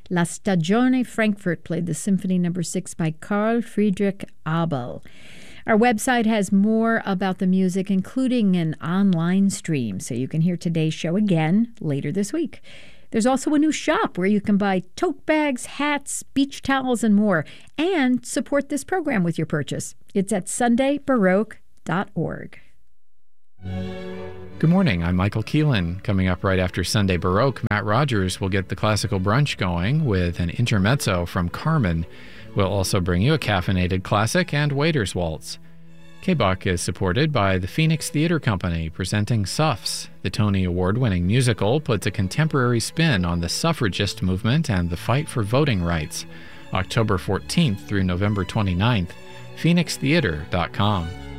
La Stagione Frankfurt played the Symphony No. 6 by Carl Friedrich Abel. Our website has more about the music, including an online stream, so you can hear today's show again later this week. There's also a new shop where you can buy tote bags, hats, beach towels, and more, and support this program with your purchase. It's at sundaybaroque.org. Good morning, I'm Michael Keelan. Coming up right after Sunday Baroque, Matt Rogers will get the classical brunch going with an intermezzo from Carmen. We'll also bring you a caffeinated classic and Waiter's Waltz. K-Buck is supported by the Phoenix Theater Company, presenting Suffs. The Tony Award-winning musical puts a contemporary spin on the suffragist movement and the fight for voting rights. October 14th through November 29th, phoenixtheater.com.